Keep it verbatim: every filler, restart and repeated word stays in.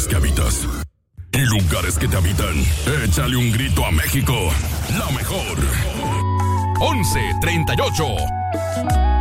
lugares que habitas y lugares que te habitan. Échale un grito a México. La mejor. once treinta y ocho.